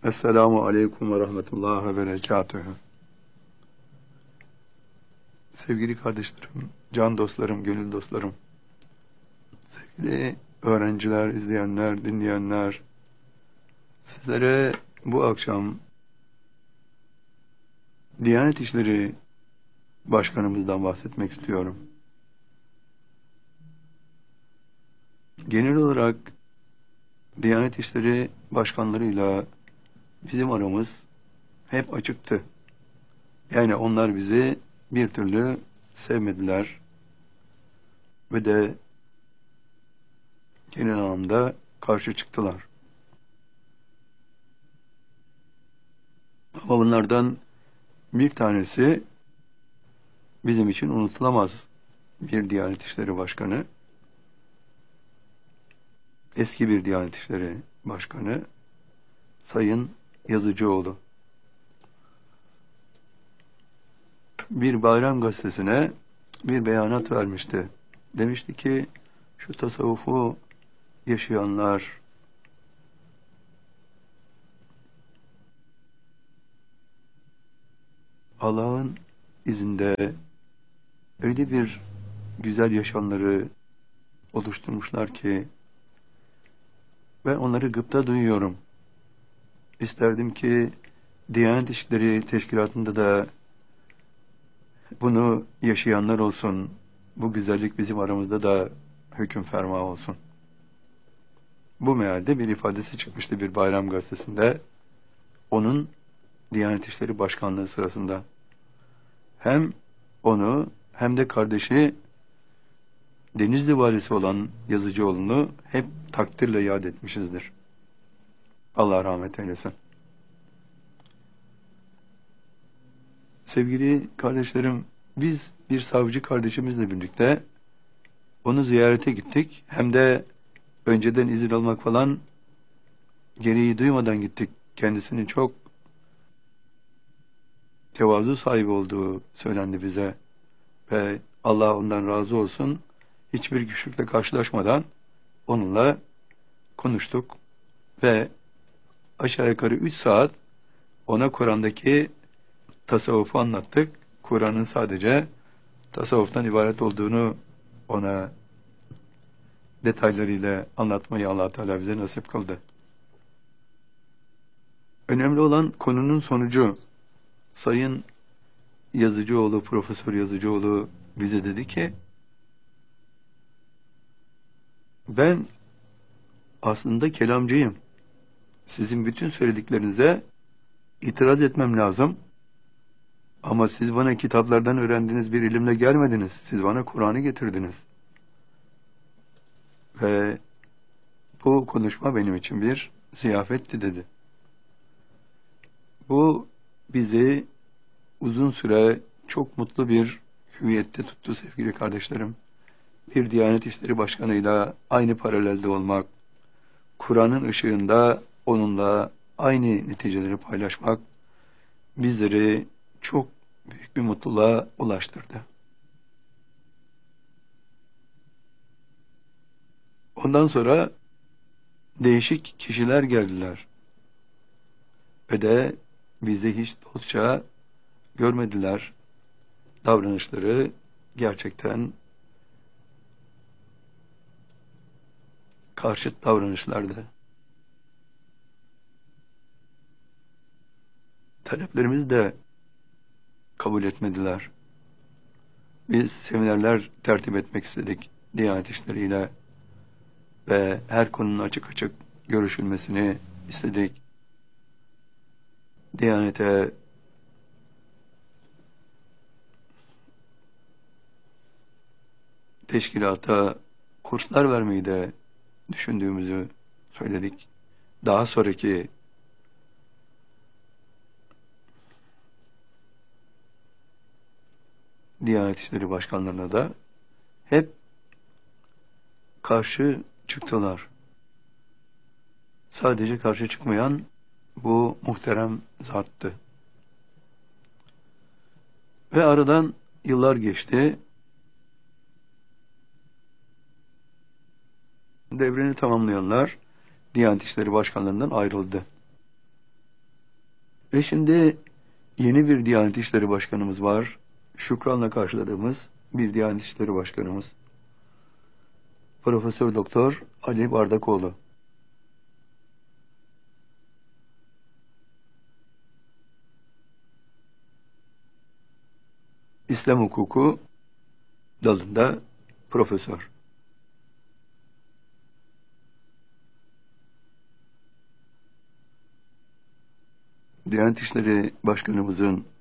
Esselamu Aleyküm ve Rahmetullah ve Berekatühü. Sevgili kardeşlerim, can dostlarım, gönül dostlarım, sevgili öğrenciler, izleyenler, dinleyenler, sizlere bu akşam Diyanet İşleri Başkanımızdan bahsetmek istiyorum. Genel olarak Diyanet İşleri Başkanlarıyla bizim aramız hep açıktı. Yani onlar bizi bir türlü sevmediler ve de genel anlamda karşı çıktılar. Ama bunlardan bir tanesi bizim için unutulamaz bir Diyanet İşleri Başkanı, eski bir Diyanet İşleri Başkanı Sayın Yazıcıoğlu. Bir Bayram Gazetesi'ne bir beyanat vermişti. Demişti ki şu tasavvufu yaşayanlar, Allah'ın izinde öyle bir güzel yaşamları oluşturmuşlar ki ben onları gıpta duyuyorum. İsterdim ki Diyanet İşleri Teşkilatı'nda da bunu yaşayanlar olsun, bu güzellik bizim aramızda da hüküm ferma olsun. Bu mealde bir ifadesi çıkmıştı bir Bayram Gazetesi'nde. Onun Diyanet İşleri Başkanlığı sırasında. Hem onu hem de kardeşi Denizli valisi olan Yazıcıoğlu'nu hep takdirle yad etmişizdir. Allah rahmet eylesin. Sevgili kardeşlerim, biz bir savcı kardeşimizle birlikte onu ziyarete gittik. Hem de önceden izin almak falan gereği duymadan gittik. Kendisinin çok tevazu sahibi olduğu söylendi bize. Ve Allah ondan razı olsun, hiçbir güçlükle karşılaşmadan onunla konuştuk. Ve aşağı yukarı 3 saat ona Kur'an'daki tasavvufu anlattık. Kur'an'ın sadece tasavvuftan ibaret olduğunu ona detaylarıyla anlatmayı Allah Teala bize nasip kıldı. Önemli olan konunun sonucu. Sayın Yazıcıoğlu, Profesör Yazıcıoğlu bize dedi ki, ben aslında kelamcıyım. Sizin bütün söylediklerinize itiraz etmem lazım. Ama siz bana kitaplardan öğrendiğiniz bir ilimle gelmediniz. Siz bana Kur'an'ı getirdiniz. Ve bu konuşma benim için bir ziyafetti dedi. Bu bizi uzun süre çok mutlu bir hüviyette tuttu sevgili kardeşlerim. Bir Diyanet İşleri Başkanı'yla aynı paralelde olmak, Kur'an'ın ışığında onunla aynı neticeleri paylaşmak bizleri çok büyük bir mutluluğa ulaştırdı. Ondan sonra değişik kişiler geldiler ve de bizi hiç dostça görmediler. Davranışları gerçekten karşıt davranışlardı. Taleplerimizi de kabul etmediler. Biz seminerler tertip etmek istedik Diyanet İşleri'yle ve her konunun açık açık görüşülmesini istedik. Diyanete teşkilata kurslar vermeyi de düşündüğümüzü söyledik. Daha sonraki Diyanet İşleri Başkanlarına da hep karşı çıktılar. Sadece karşı çıkmayan bu muhterem zattı. Ve aradan yıllar geçti. Devrini tamamlayanlar Diyanet İşleri Başkanlarından ayrıldı. Ve şimdi yeni bir Diyanet İşleri Başkanımız var. Şükranla karşıladığımız bir Diyanet İşleri Başkanımız. Profesör Doktor Ali Bardakoğlu. İslam hukuku dalında profesör. Diyanet İşleri Başkanımızın